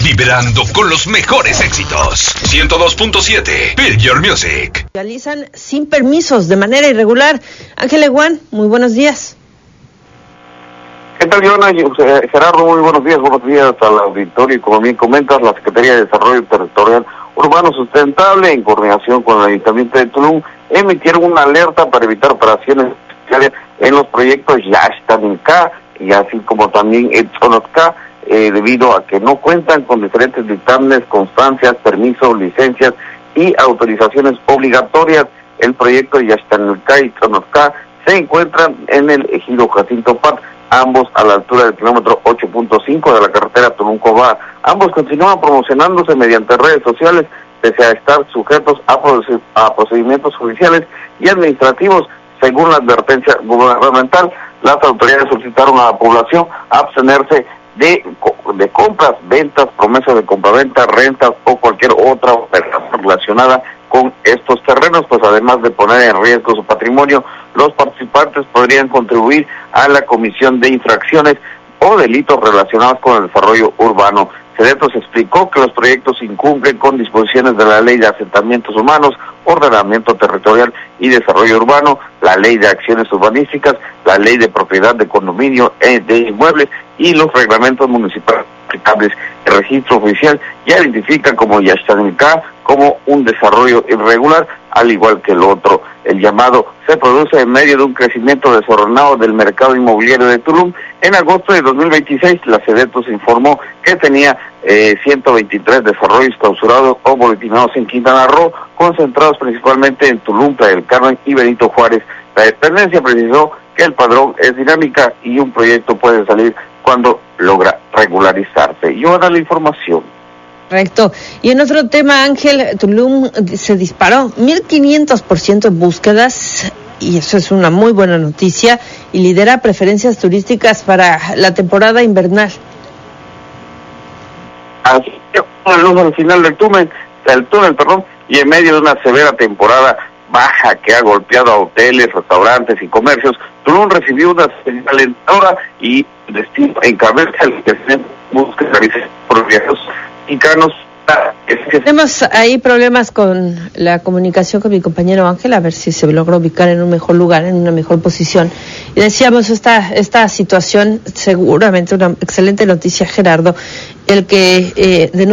Vibrando con los mejores éxitos. 102.7 Feel Your Music. Realizan sin permisos, de manera irregular. Ángel Eguán, muy buenos días. ¿Qué tal, Joana? Gerardo, muy buenos días al auditorio. Y como bien comentas, la Secretaría de Desarrollo Territorial Urbano Sustentable, en coordinación con el Ayuntamiento de Tulum, emitieron una alerta para evitar operaciones en los proyectos Yaxtaninca y así como también Etzonotca, debido a que no cuentan con diferentes dictámenes, constancias, permisos, licencias y autorizaciones obligatorias. El proyecto Yaxtaninca y Etzonotca se encuentran en el ejido Jacinto Pat, ambos a la altura del kilómetro 8.5 de la carretera Tulum-Cobá. Ambos continúan promocionándose mediante redes sociales, pese a estar sujetos a procedimientos judiciales y administrativos. Según la advertencia gubernamental, las autoridades solicitaron a la población abstenerse de compras, ventas, promesas de compraventa, rentas o cualquier otra operación relacionada con estos terrenos, pues además de poner en riesgo su patrimonio, los participantes podrían contribuir a la comisión de infracciones o delitos relacionados con el desarrollo urbano. Sedetos explicó que los proyectos incumplen con disposiciones de la Ley de Asentamientos Humanos, Ordenamiento Territorial y Desarrollo Urbano, la Ley de Acciones Urbanísticas, la Ley de Propiedad de Condominio de Inmuebles y los reglamentos municipales aplicables. El registro oficial ya identifica como Yaxtaninca como un desarrollo irregular, al igual que el otro. El llamado se produce en medio de un crecimiento desordenado del mercado inmobiliario de Tulum. En agosto de 2026, la Sedetos informó que tenía 123 desarrollos clausurados o boletinados en Quintana Roo, concentrados principalmente en Tulum, Playa del Carmen y Benito Juárez. La dependencia precisó que el padrón es dinámica y un proyecto puede salir cuando logra regularizarse. Y ahora la información. Correcto. Y en otro tema, Ángel, Tulum se disparó 1.500% en búsquedas, y eso es una muy buena noticia, y lidera preferencias turísticas para la temporada invernal. Así que al final del túnel, y en medio de una severa temporada baja que ha golpeado a hoteles, restaurantes y comercios, Tulum recibió una señal alentadora y destino encabeza el que se busca realizar por viajeros mexicanos. Tenemos ahí problemas con la comunicación con mi compañero Ángel, a ver si se logra ubicar en un mejor lugar, en una mejor posición. Y decíamos, esta situación, seguramente una excelente noticia, Gerardo, el que de